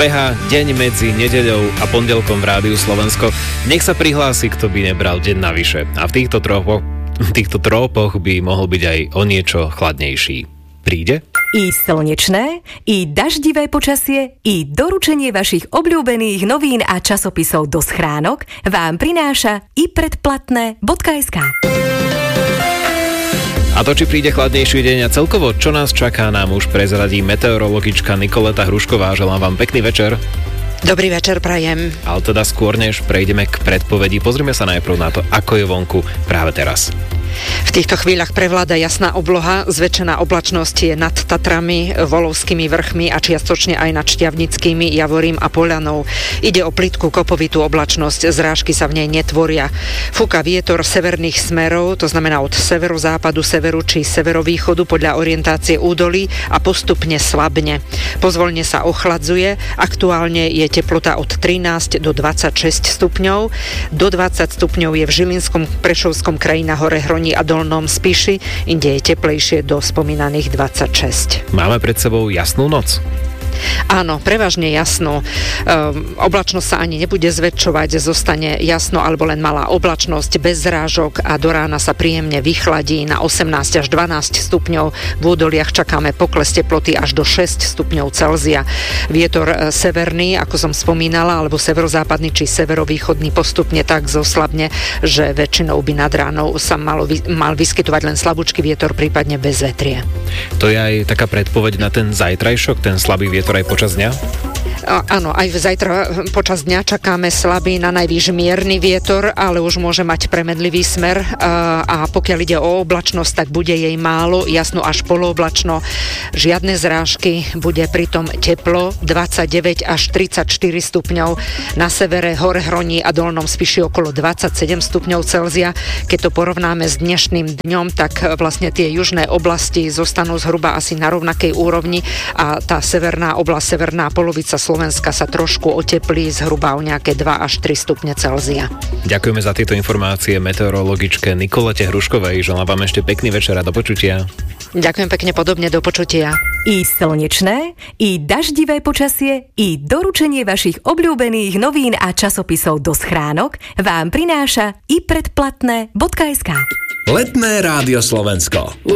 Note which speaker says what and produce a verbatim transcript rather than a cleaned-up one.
Speaker 1: Behá deň medzi nedeľou a pondelkom v Rádiu Slovensko. Nech sa prihlási, kto by nebral deň navyše. A v týchto tropoch, v týchto tropoch by mohol byť aj o niečo chladnejší. Príde?
Speaker 2: I slnečné, i daždivé počasie, i doručenie vašich obľúbených novín a časopisov do schránok vám prináša i predplatné bodka es ká.
Speaker 1: A to, či príde chladnejší deň a celkovo, čo nás čaká, nám už prezradí meteorologička Nikoleta Hrušková. Želám vám pekný večer.
Speaker 3: Dobrý večer prajem.
Speaker 1: Ale teda skôr, než prejdeme k predpovedi, pozrime sa najprv na to, ako je vonku práve teraz.
Speaker 3: V týchto chvíľach prevláda jasná obloha, zväčšená oblačnosť je nad Tatrami, Volovskými vrchmi a čiastočne aj nad Štiavnickými, Javorím a Poľanou. Ide o plytkú kopovitú oblačnosť, zrážky sa v nej netvoria. Fúka vietor severných smerov, to znamená od severozápadu, severu či severovýchodu podľa orientácie údolí a postupne slabne. Pozvolne sa ochladzuje, aktuálne je teplota od trinásť do dvadsaťšesť stupňov, do dvadsať stupňov je v Žilinskom, Prešovskom kraji na hore Hroní a Dolnom Spiši, inde je teplejšie do spomínaných dvadsaťšesť.
Speaker 1: Máme pred sebou jasnú noc.
Speaker 3: Áno, prevažne jasno. Ehm, oblačnosť sa ani nebude zväčšovať, zostane jasno alebo len malá oblačnosť bez zrážok a do rána sa príjemne vychladí na osemnásť až dvanásť stupňov. V údoliach čakáme pokles teploty až do šesť stupňov Celzia. Vietor severný, ako som spomínala, alebo severozápadný či severovýchodný postupne tak zoslabne, že väčšinou by nad ránou sa malo, mal vyskytovať len slabúčky vietor, prípadne bez vetrie.
Speaker 1: To je aj taká predpoveď na ten zajtrajšok, ten slabý vietor aj počas dňa?
Speaker 3: Áno, aj zajtra počas dňa čakáme slabý na najvýš mierny vietor, ale už môže mať premedlivý smer a pokiaľ ide o oblačnosť, tak bude jej málo, jasno až polooblačno. Žiadne zrážky, bude pritom teplo dvadsaťdeväť až tridsaťštyri stupňov. Na severe, hore Hroní a Dolnom Spiši okolo dvadsaťsedem stupňov Celzia. Keď to porovnáme s dnešným dňom, tak vlastne tie južné oblasti zostanú zhruba asi na rovnakej úrovni a tá severná oblasť, severná polovica Slovenska sa trošku oteplí zhruba o nejaké dva až tri stupne Celzia.
Speaker 1: Ďakujeme za tieto informácie meteorologičke Nikolete Hruškovej. Želám vám ešte pekný večer a do počutia.
Speaker 3: Ďakujem pekne, podobne, do počutia.
Speaker 2: I slnečné, i daždivé počasie, i doručenie vašich obľúbených novín a časopisov do schránok vám prináša i predplatné bodka es ká.
Speaker 4: Letné Rádio Slovensko.